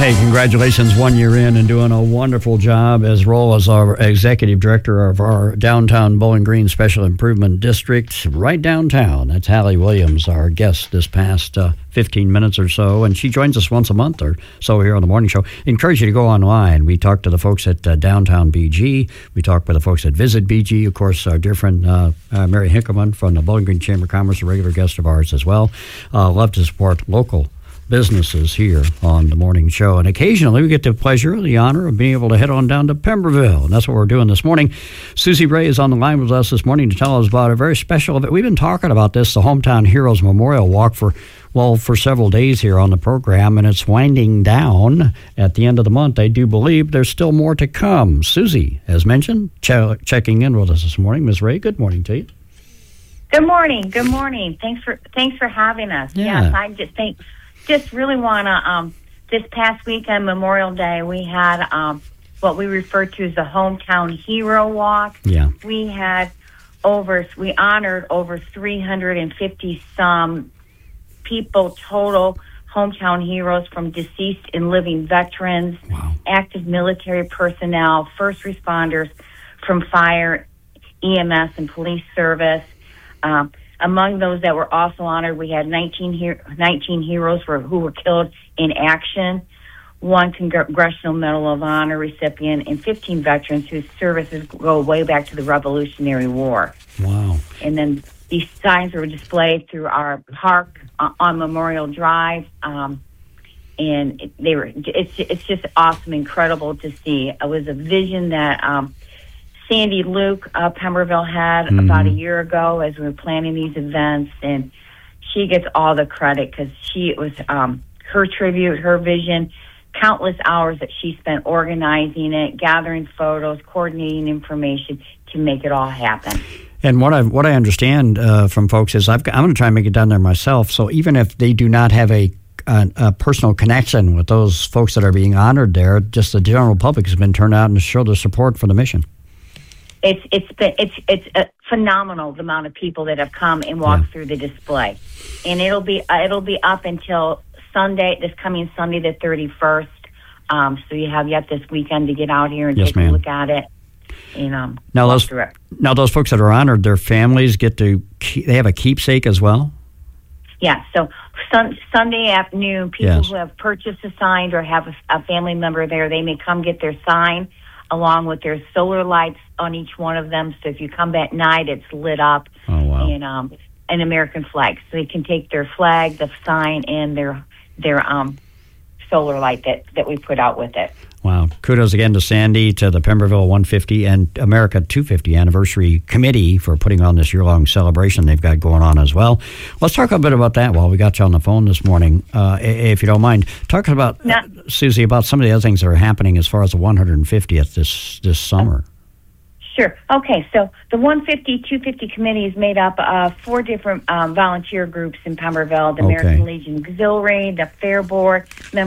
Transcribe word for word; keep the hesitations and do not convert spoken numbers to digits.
Hey, congratulations, one year in and doing a wonderful job as role as our executive director of our downtown Bowling Green Special Improvement District, right downtown. That's Hallie Williams, our guest this past uh, fifteen minutes or so, and she joins us once a month or so here on the morning show. Encourage you to go online. We talked to the folks at uh, Downtown B G. We talked with the folks at Visit B G. Of course, our dear friend uh, uh, Mary Hinckelman from the Bowling Green Chamber of Commerce, a regular guest of ours as well. Uh, love to support local businesses here on the morning show, and occasionally we get the pleasure, the honor of being able to head on down to Pemberville, and that's what we're doing this morning. Susie Ray is on the line with us this morning to tell us about a very special event. We've been talking about this, the Hometown Heroes Memorial Walk, for well for several days here on the program, and it's winding down at the end of the month. I do believe there's still more to come. Susie, as mentioned, ch- checking in with us this morning. Miz Ray, good morning to you. Good morning. Good morning. Thanks for thanks for having us. Yeah. Yes, I just think. Just really want to, um, this past weekend, Memorial Day, we had um, what we refer to as the Hometown Hero Walk. Yeah. We had over, we honored over three hundred fifty some people total, hometown heroes, from deceased and living veterans, wow. active military personnel, first responders from fire, E M S, and police service. Um, Among those that were also honored, we had nineteen, her- nineteen heroes for, who were killed in action, one Congressional Medal of Honor recipient, and fifteen veterans whose services go way back to the Revolutionary War. Wow. And then these signs were displayed through our park uh, on Memorial Drive, um, and it, they were. It's it's just awesome, incredible to see. It was a vision that Um, Sandy Luke, uh, Pemberville had mm-hmm. about a year ago as we were planning these events, and she gets all the credit because she it was um, her tribute, her vision, countless hours that she spent organizing it, gathering photos, coordinating information to make it all happen. And what I what I understand uh, from folks is I've, I'm going to try and make it down there myself. So even if they do not have a A, a personal connection with those folks that are being honored there, just the general public has been turned out and to show their support for the mission. It's it's been it's it's a phenomenal the amount of people that have come and walked yeah. through the display, and it'll be uh, it'll be up until Sunday, this coming Sunday the thirty-first. Um, so you have yet this weekend to get out here and yes, take ma'am. a look at it. And um, now walk those through it. now those folks that are honored, their families get to keep, they have a keepsake as well. Yeah. So sun, Sunday afternoon, people yes. who have purchased a sign or have a, a family member there, they may come get their sign, along with their solar lights on each one of them. So if you come at night, it's lit up. Oh, wow. And um, an American flag. So they can take their flag, the sign, and their their um, solar light that, that we put out with it. Wow. Kudos again to Sandy, to the Pemberville one fifty and America two fifty Anniversary Committee for putting on this year-long celebration they've got going on as well. Let's talk a bit about that while we got you on the phone this morning, uh, if you don't mind. Talk about, uh, Susie, about some of the other things that are happening as far as the one hundred fiftieth this, this summer. Sure. Okay, so the one fifty, two fifty committee is made up of four different um, volunteer groups in Pemberville, the okay. American Legion Auxiliary, the Fair Board,